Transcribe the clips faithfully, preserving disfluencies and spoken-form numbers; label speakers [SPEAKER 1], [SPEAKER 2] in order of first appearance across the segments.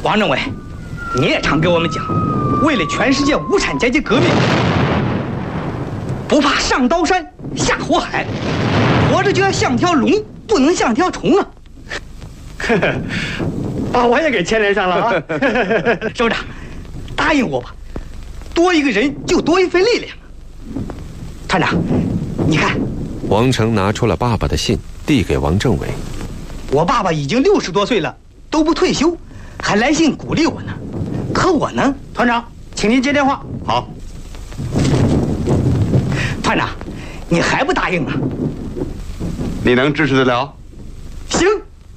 [SPEAKER 1] 王政委，你也常给我们讲，为了全世界无产阶级革命，不怕上刀山下火海，活着就要像条龙，不能像条虫啊！
[SPEAKER 2] 把我也给牵连上了啊！
[SPEAKER 1] 首长，答应我吧，多一个人就多一份力量。团长，你看，
[SPEAKER 3] 王成拿出了爸爸的信，递给王政委。
[SPEAKER 1] 我爸爸已经六十多岁了，都不退休，还来信鼓励我呢。可我呢，
[SPEAKER 2] 团长，请您接电话。
[SPEAKER 4] 好。
[SPEAKER 1] 团长，你还不答应啊？
[SPEAKER 4] 你能支持得了？
[SPEAKER 1] 行。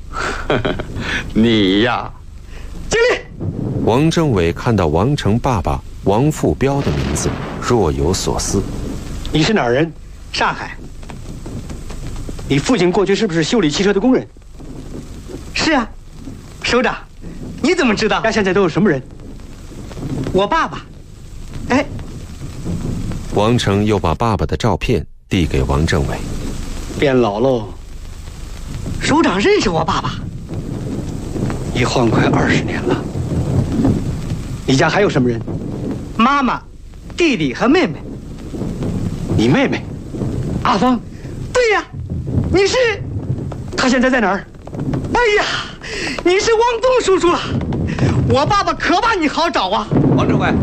[SPEAKER 4] 你呀，
[SPEAKER 1] 经理。
[SPEAKER 3] 王政委看到王成爸爸王富彪的名字，若有所思。
[SPEAKER 2] 你是哪儿人？
[SPEAKER 1] 上海。
[SPEAKER 2] 你父亲过去是不是修理汽车的工人？
[SPEAKER 1] 是啊。首长，你怎么知道？
[SPEAKER 2] 家现在都有什么人？
[SPEAKER 1] 我爸爸。哎。
[SPEAKER 3] 王成又把爸爸的照片递给王政委。
[SPEAKER 2] 变老喽。
[SPEAKER 1] 首长认识我爸爸？
[SPEAKER 2] 一晃快二十年了。你家还有什么人？
[SPEAKER 1] 妈妈、弟弟和妹妹。
[SPEAKER 2] 你妹妹，阿芳？
[SPEAKER 1] 对呀，你是？
[SPEAKER 2] 她现在在哪儿？
[SPEAKER 1] 哎呀，你是汪东叔叔啊！我爸爸可把你好找啊！
[SPEAKER 4] 王政委，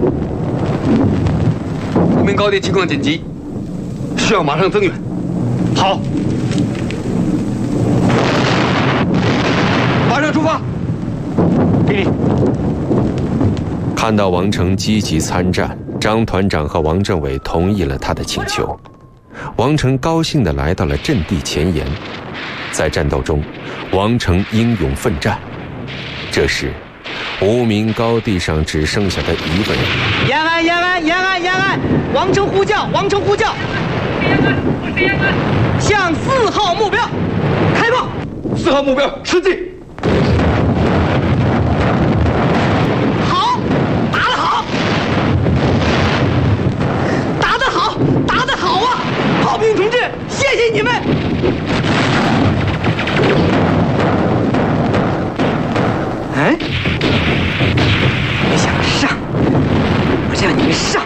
[SPEAKER 4] 无名高地情况紧急，需要马上增援。
[SPEAKER 2] 好，
[SPEAKER 4] 马上出发。
[SPEAKER 2] 给你。
[SPEAKER 3] 看到王成积极参战，张团长和王政委同意了他的请求。王成高兴地来到了阵地前沿，在战斗中，王成英勇奋战。这时，无名高地上只剩下他一个人。
[SPEAKER 1] 延安，延安，延安，延安！王成呼叫，王成呼叫！向四号目标开炮！
[SPEAKER 4] 四号目标吃进！
[SPEAKER 1] 好，打得好！打得好，打得好啊！炮兵同志，谢谢你们！哎，你想上，我让你们上，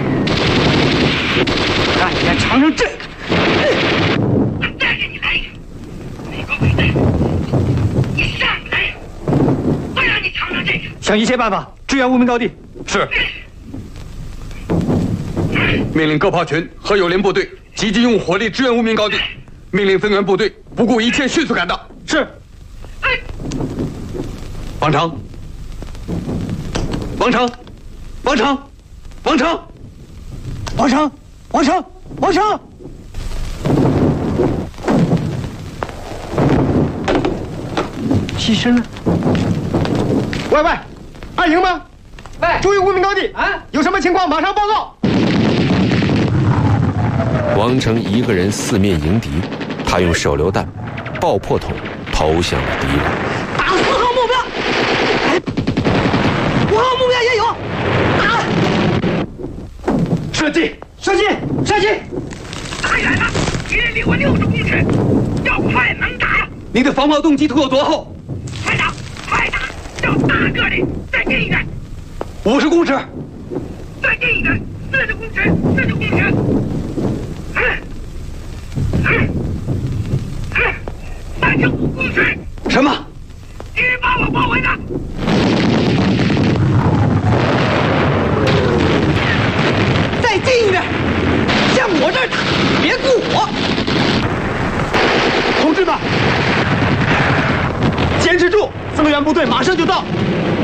[SPEAKER 1] 让你们尝尝这个。
[SPEAKER 5] 我再给你来一个，美国鬼子，你上来，我让你尝尝这个。
[SPEAKER 2] 想一切办法支援无名高地。
[SPEAKER 4] 是。命令各炮群和友邻部队积极用火力支援无名高地。命令增援部队不顾一切迅速赶到。
[SPEAKER 2] 是。
[SPEAKER 4] 王成，王成，王成，王成，
[SPEAKER 2] 王成，王成，王成。牺牲了。喂喂，二营吗？
[SPEAKER 1] 喂，
[SPEAKER 2] 注意无名高地
[SPEAKER 1] 啊！
[SPEAKER 2] 有什么情况马上报告。
[SPEAKER 3] 王成一个人四面迎敌，他用手榴弹、爆破筒投向了敌人。
[SPEAKER 1] 打四号目标！哎，五号目标也有，打！
[SPEAKER 2] 射击！射击！射击！
[SPEAKER 5] 太远了，敌人离我六十公尺，要快能打。
[SPEAKER 4] 你的防炮动机图有多厚？
[SPEAKER 5] 团长，快打！要大个的，再近一点。
[SPEAKER 4] 五十公尺。
[SPEAKER 5] 再近一点，四十公尺，四十公尺。嗯，嗯，嗯，三十五公尺。
[SPEAKER 4] 什么？
[SPEAKER 5] 敌人把我包围了。
[SPEAKER 1] 再近一点，向我这儿打，别顾我。
[SPEAKER 2] 同志们，坚持住，增援部队马上就到。